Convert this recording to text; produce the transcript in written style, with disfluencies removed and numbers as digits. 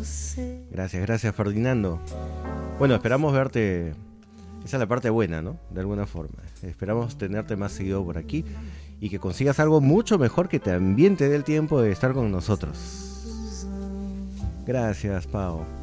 Gracias Ferdinando. Bueno, esperamos verte. Esa es la parte buena, ¿no? De alguna forma. Esperamos tenerte más seguido por aquí y que consigas algo mucho mejor que también te dé el tiempo de estar con nosotros. Gracias, Pau.